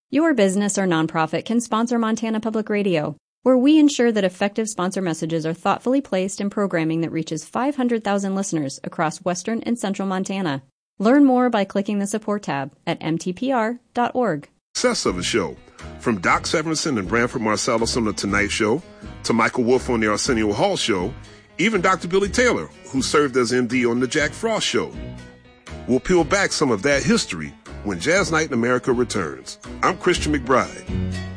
Your business or nonprofit can sponsor Montana Public Radio, where we ensure that effective sponsor messages are thoughtfully placed in programming that reaches 500,000 listeners across western and central Montana. Learn more by clicking the support tab at mtpr.org. Success of a show. From Doc Severinsen and Branford Marsalis on The Tonight Show, to Michael Wolff on The Arsenio Hall Show, even Dr. Billy Taylor, who served as MD on The Jack Frost Show. We'll peel back some of that history when Jazz Night in America returns. I'm Christian McBride.